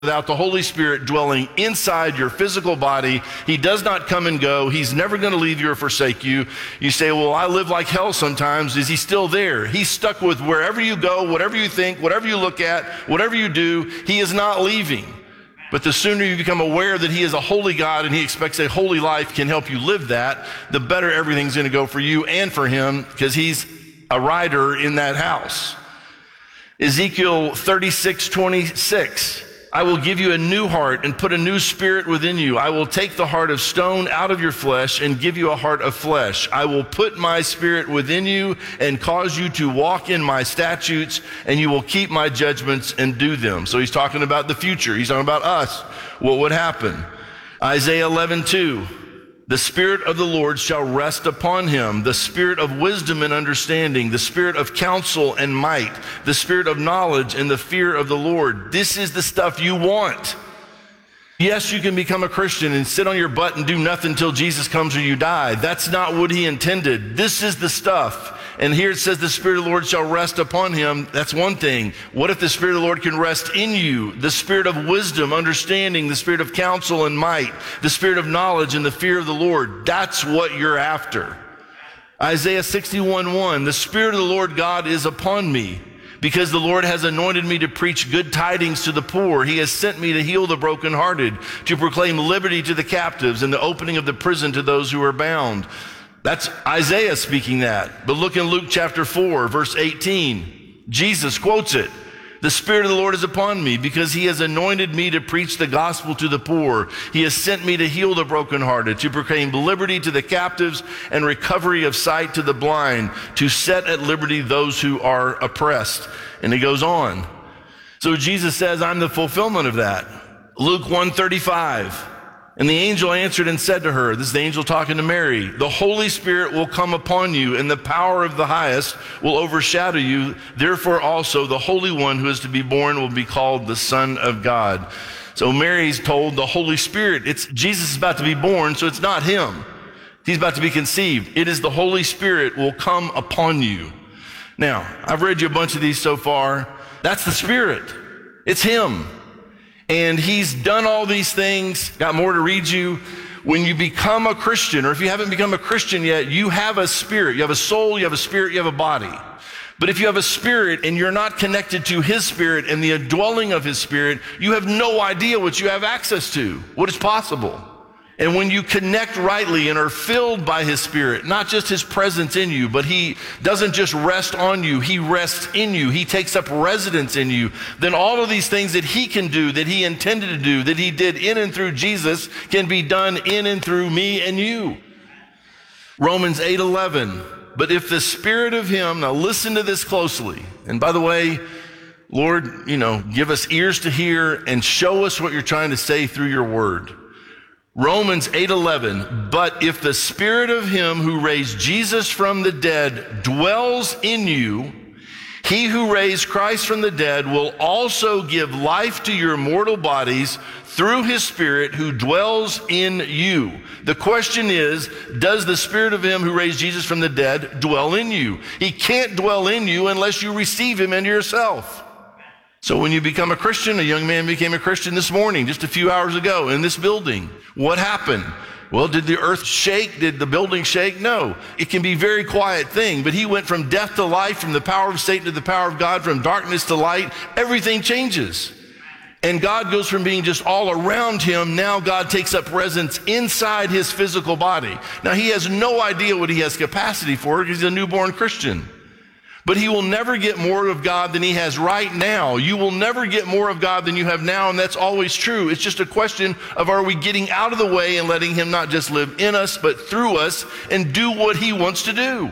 Without the Holy Spirit dwelling inside your physical body, he does not come and go. He's never going to leave you or forsake you. You say, well, I live like hell sometimes. Is he still there? He's stuck with wherever you go, whatever you think, whatever you look at, whatever you do, he is not leaving. But the sooner you become aware that he is a holy God and he expects a holy life can help you live that, the better everything's going to go for you and for him, because he's a rider in that house. Ezekiel 36:26. I will give you a new heart and put a new spirit within you. I will take the heart of stone out of your flesh and give you a heart of flesh. I will put my spirit within you and cause you to walk in my statutes, and you will keep my judgments and do them. So he's talking about the future. He's talking about us, what would happen. Isaiah 11:2. The Spirit of the Lord shall rest upon him, the Spirit of wisdom and understanding, the Spirit of counsel and might, the Spirit of knowledge and the fear of the Lord. This is the stuff you want. Yes, you can become a Christian and sit on your butt and do nothing until Jesus comes or you die. That's not what he intended. This is the stuff. And here it says the Spirit of the Lord shall rest upon him. That's one thing. What if the Spirit of the Lord can rest in you? The Spirit of wisdom, understanding, the Spirit of counsel and might, the Spirit of knowledge and the fear of the Lord. That's what you're after. Isaiah 61:1, the Spirit of the Lord God is upon me, because the Lord has anointed me to preach good tidings to the poor. He has sent me to heal the brokenhearted, to proclaim liberty to the captives and the opening of the prison to those who are bound. That's Isaiah speaking that. But look in Luke chapter 4, verse 18. Jesus quotes it. The Spirit of the Lord is upon me because he has anointed me to preach the gospel to the poor. He has sent me to heal the brokenhearted, to proclaim liberty to the captives and recovery of sight to the blind, to set at liberty those who are oppressed. And it goes on. So Jesus says, I'm the fulfillment of that. Luke 1:35. And the angel answered and said to her, this is the angel talking to Mary, the Holy Spirit will come upon you, and the power of the highest will overshadow you. Therefore also the Holy One who is to be born will be called the Son of God. So Mary's told the Holy Spirit, Jesus is about to be born, so it's not him. He's about to be conceived. It is the Holy Spirit will come upon you. Now, I've read you a bunch of these so far. That's the Spirit. It's him. And he's done all these things. Got more to read you. When you become a Christian, or if you haven't become a Christian yet, you have a spirit. You have a soul, you have a spirit, you have a body. But if you have a spirit and you're not connected to his spirit and the indwelling of his spirit, you have no idea what you have access to, what is possible. And when you connect rightly and are filled by his spirit, not just his presence in you, but he doesn't just rest on you, he rests in you. He takes up residence in you. Then all of these things that he can do, that he intended to do, that he did in and through Jesus, can be done in and through me and you. Romans 8:11. But if the spirit of him, now listen to this closely. And by the way, Lord, give us ears to hear and show us what you're trying to say through your word. Romans 8:11, but if the spirit of him who raised Jesus from the dead dwells in you, he who raised Christ from the dead will also give life to your mortal bodies through his spirit who dwells in you. The question is, does the spirit of him who raised Jesus from the dead dwell in you? He can't dwell in you unless you receive him into yourself. So when you become a Christian, a young man became a Christian this morning, just a few hours ago in this building. What happened? Well, did the earth shake? Did the building shake? No. It can be a very quiet thing, but he went from death to life, from the power of Satan to the power of God, from darkness to light. Everything changes. And God goes from being just all around him. Now God takes up residence inside his physical body. Now he has no idea what he has capacity for because he's a newborn Christian. But he will never get more of God than he has right now. You will never get more of God than you have now, and that's always true. It's just a question of, are we getting out of the way and letting him not just live in us, but through us and do what he wants to do?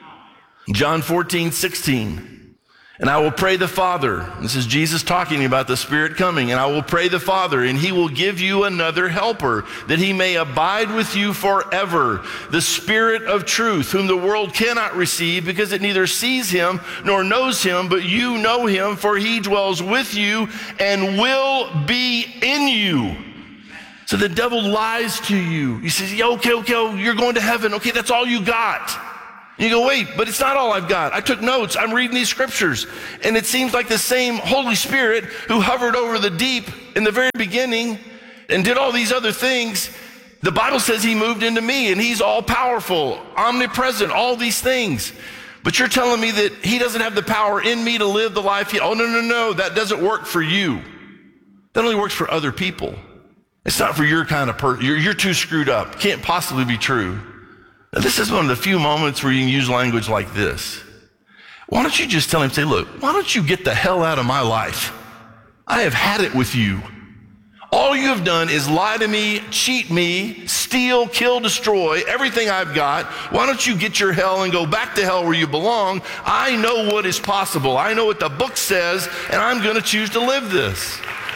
John 14:16. And I will pray the Father. This is Jesus talking about the Spirit coming. And I will pray the Father, and he will give you another helper, that he may abide with you forever. The Spirit of truth, whom the world cannot receive, because it neither sees him nor knows him, but you know him, for he dwells with you and will be in you. So the devil lies to you. He says, okay, you're going to heaven. Okay, that's all you got. You go, wait, but it's not all I've got. I took notes. I'm reading these scriptures. And it seems like the same Holy Spirit who hovered over the deep in the very beginning and did all these other things, the Bible says he moved into me, and he's all powerful, omnipresent, all these things. But you're telling me that he doesn't have the power in me to live the life oh, no, that doesn't work for you. That only works for other people. It's not for your kind of person. You're too screwed up. Can't possibly be true. Now, this is one of the few moments where you can use language like this. Why don't you just tell him, say, look, why don't you get the hell out of my life? I have had it with you. All you have done is lie to me, cheat me, steal, kill, destroy everything I've got. Why don't you get your hell and go back to hell where you belong? I know what is possible. I know what the book says, and I'm going to choose to live this.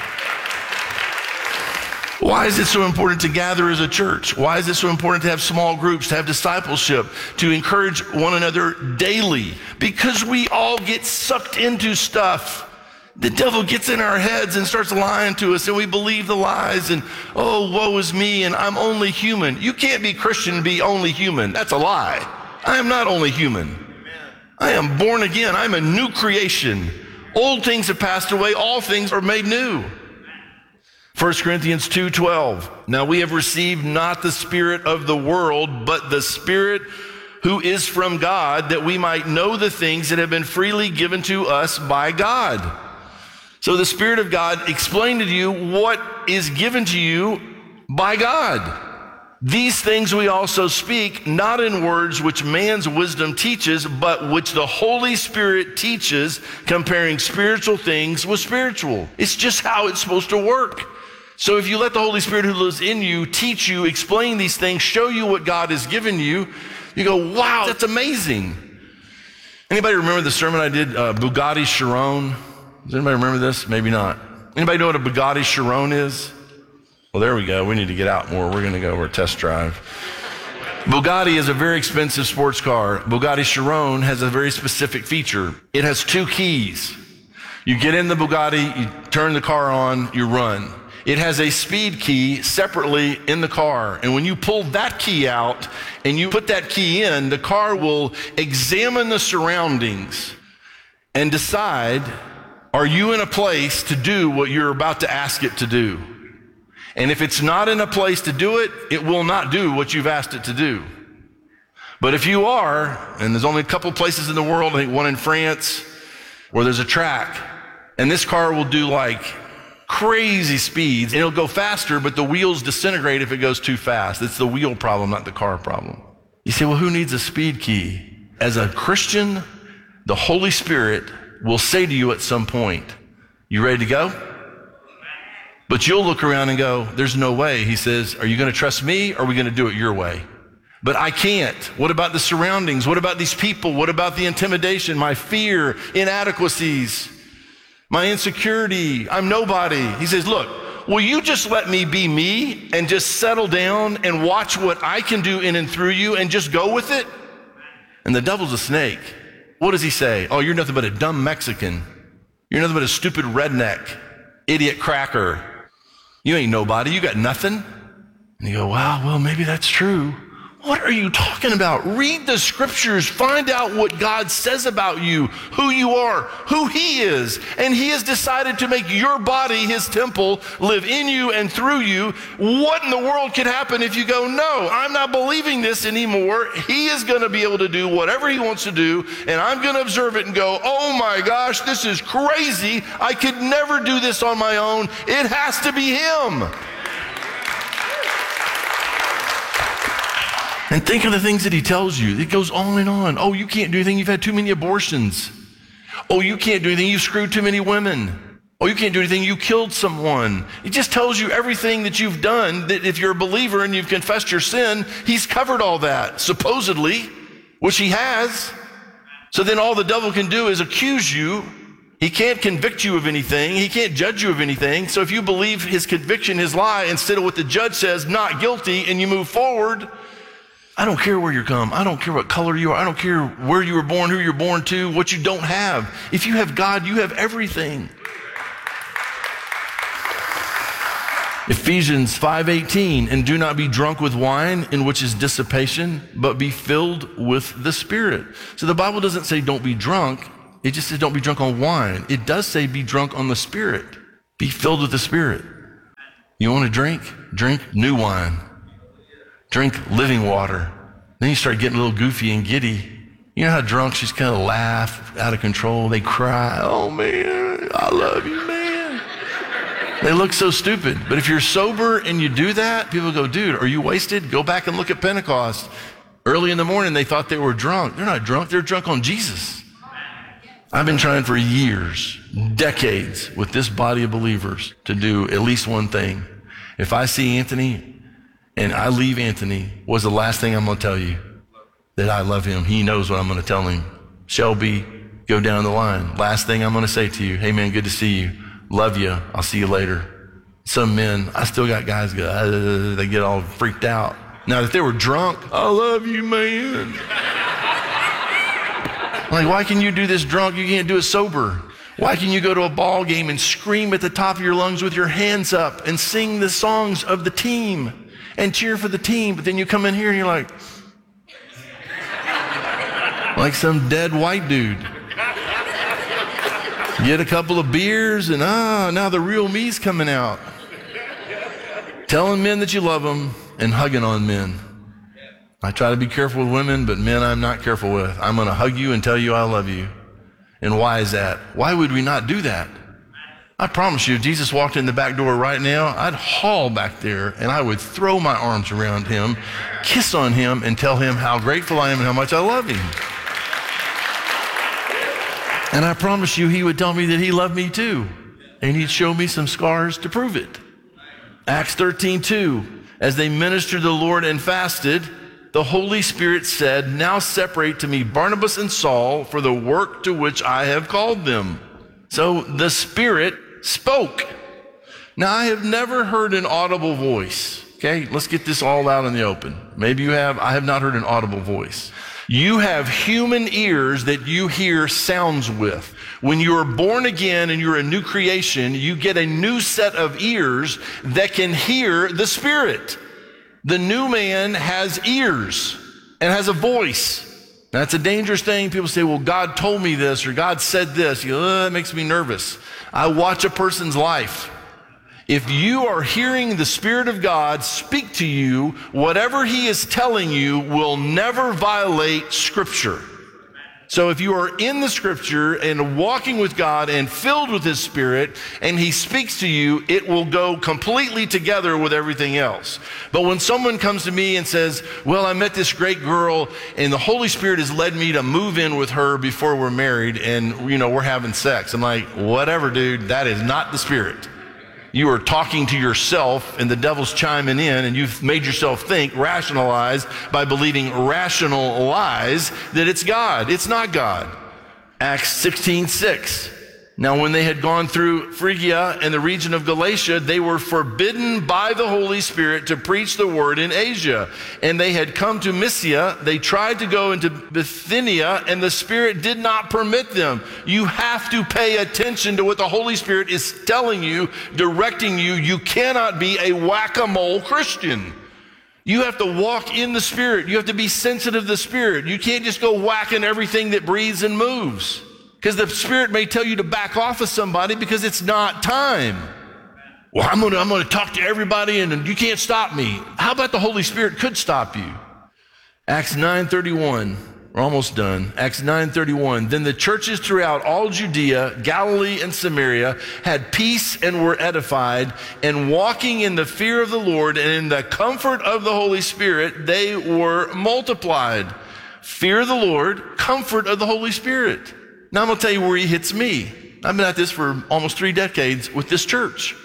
Why is it so important to gather as a church? Why is it so important to have small groups, to have discipleship, to encourage one another daily? Because we all get sucked into stuff. The devil gets in our heads and starts lying to us, and we believe the lies, and oh, woe is me, and I'm only human. You can't be Christian and be only human. That's a lie. I am not only human. I am born again. I'm a new creation. Old things have passed away. All things are made new. 1 Corinthians 2:12. Now we have received not the spirit of the world, but the Spirit who is from God, that we might know the things that have been freely given to us by God. So the Spirit of God explained to you what is given to you by God. These things we also speak, not in words which man's wisdom teaches, but which the Holy Spirit teaches, comparing spiritual things with spiritual. It's just how it's supposed to work. So if you let the Holy Spirit who lives in you teach you, explain these things, show you what God has given you, you go, wow, that's amazing. Anybody remember the sermon I did, Bugatti Chiron? Does anybody remember this? Maybe not. Anybody know what a Bugatti Chiron is? Well, there we go. We need to get out more. We're going to go over a test drive. Bugatti is a very expensive sports car. Bugatti Chiron has a very specific feature. It has 2 keys. You get in the Bugatti, you turn the car on, you run. It has a speed key separately in the car. And when you pull that key out and you put that key in, the car will examine the surroundings and decide, are you in a place to do what you're about to ask it to do? And if it's not in a place to do it, it will not do what you've asked it to do. But if you are, and there's only a couple places in the world, I think one in France, where there's a track, and this car will do like crazy speeds, and it'll go faster, but the wheels disintegrate if it goes too fast. It's the wheel problem, not the car problem. You say, well, who needs a speed key? As a Christian, the Holy Spirit will say to you at some point, you ready to go? But you'll look around and go, there's no way. He says, are you going to trust me, or are we going to do it your way? But I can't. What about the surroundings? What about these people? What about the intimidation, my fear, inadequacies, my insecurity? I'm nobody. He says, look, will you just let me be me and just settle down and watch what I can do in and through you and just go with it? And the devil's a snake. What does he say? Oh, you're nothing but a dumb Mexican. You're nothing but a stupid redneck, idiot cracker. You ain't nobody. You got nothing. And you go, wow, well, maybe that's true. What are you talking about? Read the scriptures. Find out what God says about you, who you are, who he is. And he has decided to make your body his temple, live in you and through you. What in the world could happen if you go, no, I'm not believing this anymore. He is going to be able to do whatever he wants to do, and I'm going to observe it and go, oh my gosh, this is crazy. I could never do this on my own. It has to be him. And think of the things that he tells you. It goes on and on. Oh, you can't do anything. You've had too many abortions. Oh, you can't do anything. You've screwed too many women. Oh, you can't do anything. You killed someone. It just tells you everything that you've done, that if you're a believer and you've confessed your sin, he's covered all that, supposedly, which he has. So then all the devil can do is accuse you. He can't convict you of anything. He can't judge you of anything. So if you believe his conviction, his lie, instead of what the judge says, not guilty, and you move forward, I don't care where you come. I don't care what color you are. I don't care where you were born, who you're born to, what you don't have. If you have God, you have everything. Ephesians 5:18, and do not be drunk with wine, in which is dissipation, but be filled with the Spirit. So the Bible doesn't say don't be drunk. It just says don't be drunk on wine. It does say be drunk on the Spirit. Be filled with the Spirit. You want to drink? Drink new wine. Drink living water. Then you start getting a little goofy and giddy. You know how drunks just kind of laugh out of control. They cry, oh man, I love you, man. They look so stupid. But if you're sober and you do that, people go, dude, are you wasted? Go back and look at Pentecost. Early in the morning, they thought they were drunk. They're not drunk. They're drunk on Jesus. I've been trying for years, decades, with this body of believers to do at least one thing. If I see Anthony and I leave Anthony, what's the last thing I'm going to tell you? That I love him. He knows what I'm going to tell him. Shelby, go down the line. Last thing I'm going to say to you, hey man, good to see you. Love you. I'll see you later. Some men, I still got guys go, they get all freaked out. Now, if they were drunk, I love you, man. Like, why can you do this drunk? You can't do it sober. Why can you go to a ball game and scream at the top of your lungs with your hands up and sing the songs of the team and cheer for the team? But then you come in here and you're like some dead white dude. Get a couple of beers and now the real me's coming out. Telling men that you love them and hugging on men. I try to be careful with women, but men I'm not careful with. I'm going to hug you and tell you I love you. And why is that? Why would we not do that? I promise you, if Jesus walked in the back door right now, I'd haul back there and I would throw my arms around him, kiss on him, and tell him how grateful I am and how much I love him. And I promise you, he would tell me that he loved me too. And he'd show me some scars to prove it. Acts 13:2, as they ministered to the Lord and fasted, the Holy Spirit said, now separate to me Barnabas and Saul for the work to which I have called them. So the Spirit spoke. Now, I have never heard an audible voice. Okay, let's get this all out in the open. Maybe you have. I have not heard an audible voice. You have human ears that you hear sounds with. When you are born again and you're a new creation, you get a new set of ears that can hear the Spirit. The new man has ears and has a voice. That's a dangerous thing. People say, well, God told me this or God said this. You go, that makes me nervous. I watch a person's life. If you are hearing the Spirit of God speak to you, whatever he is telling you will never violate Scripture. So if you are in the Scripture and walking with God and filled with his Spirit and he speaks to you, it will go completely together with everything else. But when someone comes to me and says, well, I met this great girl and the Holy Spirit has led me to move in with her before we're married and, we're having sex. I'm like, whatever, dude, that is not the Spirit. You are talking to yourself and the devil's chiming in and you've made yourself think, rationalize by believing rational lies that it's God. It's not God. Acts 16:6. Now when they had gone through Phrygia and the region of Galatia, they were forbidden by the Holy Spirit to preach the word in Asia. And they had come to Mysia. They tried to go into Bithynia and the Spirit did not permit them. You have to pay attention to what the Holy Spirit is telling you, directing you. You cannot be a whack-a-mole Christian. You have to walk in the Spirit. You have to be sensitive to the Spirit. You can't just go whacking everything that breathes and moves. Because the Spirit may tell you to back off of somebody because it's not time. Well, I'm going to talk to everybody and you can't stop me. How about the Holy Spirit could stop you? Acts 9:31. We're almost done. Acts 9:31. Then the churches throughout all Judea, Galilee, and Samaria had peace and were edified, and walking in the fear of the Lord and in the comfort of the Holy Spirit, they were multiplied. Fear of the Lord, comfort of the Holy Spirit. Now I'm going to tell you where he hits me. I've been at this for almost 3 decades with this church.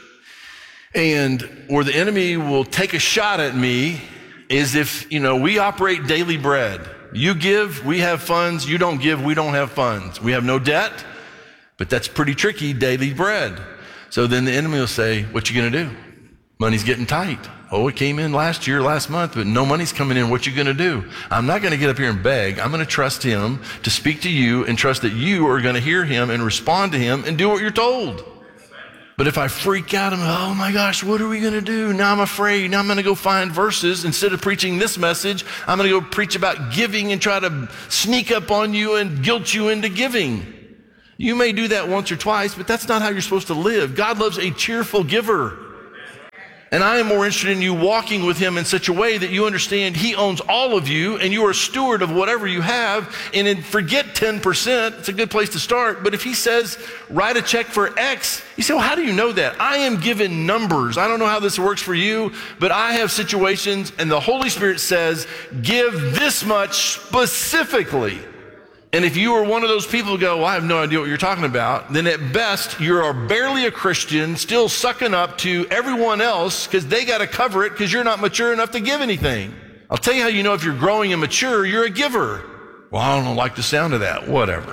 And where the enemy will take a shot at me is if, we operate daily bread. You give, we have funds. You don't give, we don't have funds. We have no debt, but that's pretty tricky, daily bread. So then the enemy will say, what you going to do? Money's getting tight. Oh, it came in last month, but no money's coming in. What you going to do? I'm not going to get up here and beg. I'm going to trust him to speak to you and trust that you are going to hear him and respond to him and do what you're told. But if I freak out, I'm, oh my gosh, what are we going to do? Now I'm afraid. Now I'm going to go find verses. Instead of preaching this message, I'm going to go preach about giving and try to sneak up on you and guilt you into giving. You may do that once or twice, but that's not how you're supposed to live. God loves a cheerful giver. And I am more interested in you walking with him in such a way that you understand he owns all of you and you are a steward of whatever you have. And then forget 10%. It's a good place to start. But if he says, write a check for X, you say, well, how do you know that? I am given numbers. I don't know how this works for you, but I have situations and the Holy Spirit says, give this much specifically. And if you are one of those people who go, well, I have no idea what you're talking about, then at best, you're barely a Christian, still sucking up to everyone else because they got to cover it because you're not mature enough to give anything. I'll tell you how you know if you're growing and mature, you're a giver. Well, I don't like the sound of that. Whatever.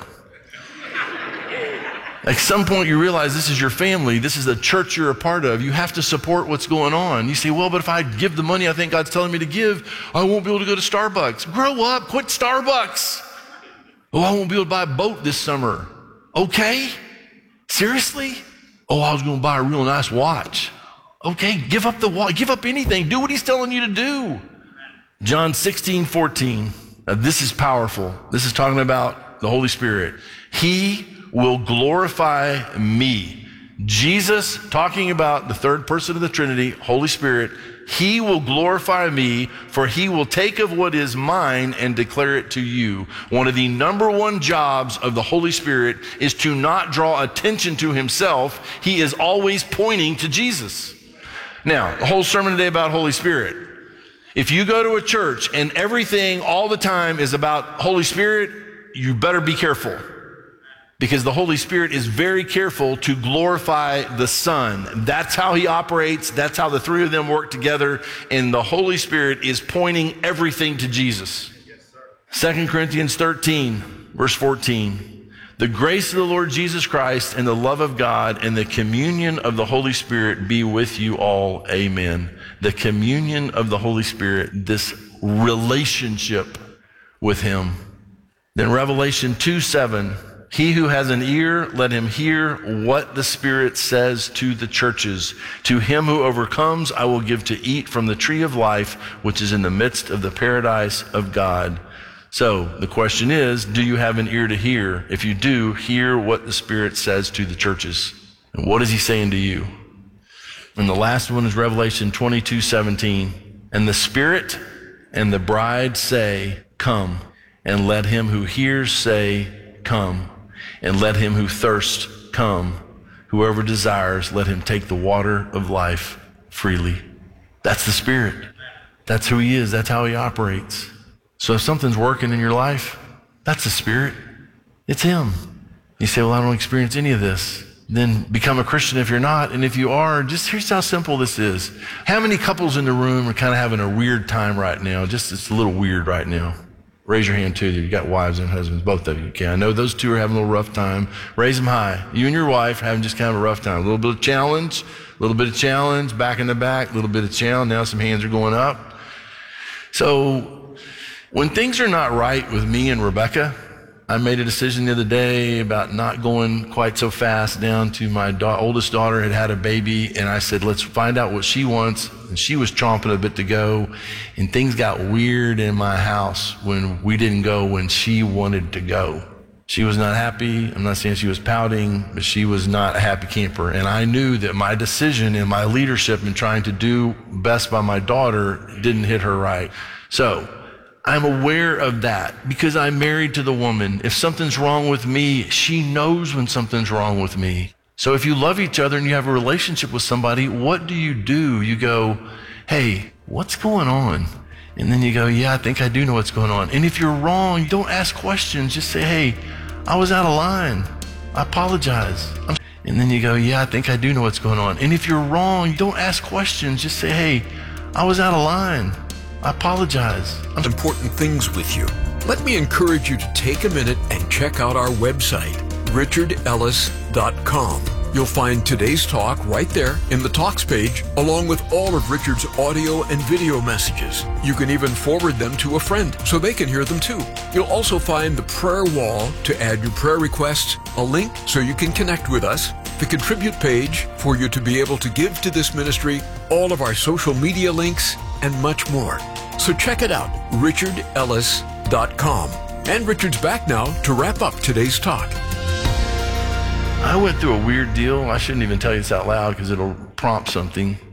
At some point, you realize this is your family. This is the church you're a part of. You have to support what's going on. You say, well, but if I give the money I think God's telling me to give, I won't be able to go to Starbucks. Grow up. Quit Starbucks. Oh, I won't be able to buy a boat this summer. Okay? Seriously? Oh, I was going to buy a real nice watch. Okay, give up the watch. Give up anything. Do what he's telling you to do. John 16:14. This is powerful. This is talking about the Holy Spirit. He will glorify me. Jesus, talking about the third person of the Trinity, Holy Spirit, he will glorify me, for he will take of what is mine and declare it to you. One of the number one jobs of the Holy Spirit is to not draw attention to himself. He is always pointing to Jesus. Now, the whole sermon today about Holy Spirit. If you go to a church and everything all the time is about Holy Spirit, you better be careful. Because the Holy Spirit is very careful to glorify the Son. That's how he operates. That's how the three of them work together. And the Holy Spirit is pointing everything to Jesus. 2 Corinthians 13, verse 14. The grace of the Lord Jesus Christ and the love of God and the communion of the Holy Spirit be with you all. Amen. The communion of the Holy Spirit, this relationship with him. Then Revelation 2:7. He who has an ear, let him hear what the Spirit says to the churches. To him who overcomes, I will give to eat from the tree of life, which is in the midst of the paradise of God. So the question is, do you have an ear to hear? If you do, hear what the Spirit says to the churches. And what is he saying to you? And the last one is Revelation 22:17. And the Spirit and the bride say, come. And let him who hears say, come. And let him who thirsts come. Whoever desires, let him take the water of life freely. That's the Spirit. That's who he is. That's how he operates. So if something's working in your life, that's the Spirit. It's him. You say, well, I don't experience any of this. Then become a Christian if you're not. And if you are, just here's how simple this is. How many couples in the room are kind of having a weird time right now? Just it's a little weird right now. Raise your hand too. You got wives and husbands, both of you. Okay, I know those two are having a little rough time. Raise them high. You and your wife are having just kind of a rough time. A little bit of challenge, back in the back, a little bit of challenge. Now some hands are going up. So when things are not right with me and Rebecca, I made a decision the other day about not going quite so fast down to my oldest daughter had a baby, and I said, let's find out what she wants. And she was chomping a bit to go, and things got weird in my house when we didn't go when she wanted to go. She was not happy. I'm not saying she was pouting, but she was not a happy camper. And I knew that my decision and my leadership in trying to do best by my daughter didn't hit her right. So I'm aware of that because I'm married to the woman. If something's wrong with me, she knows when something's wrong with me. So if you love each other and you have a relationship with somebody, what do? You go, hey, what's going on? And then you go, yeah, I think I do know what's going on. And if you're wrong, don't ask questions. Just say, hey, I was out of line. I apologize. And then you go, yeah, I think I do know what's going on. And if you're wrong, don't ask questions. Just say, hey, I was out of line. I apologize. Important things with you. Let me encourage you to take a minute and check out our website, richardellis.com. You'll find today's talk right there in the Talks page, along with all of Richard's audio and video messages. You can even forward them to a friend so they can hear them too. You'll also find the prayer wall to add your prayer requests, a link so you can connect with us, the contribute page for you to be able to give to this ministry, all of our social media links, and much more. So check it out, richardellis.com. And Richard's back now to wrap up today's talk. I went through a weird deal. I shouldn't even tell you this out loud because it'll prompt something.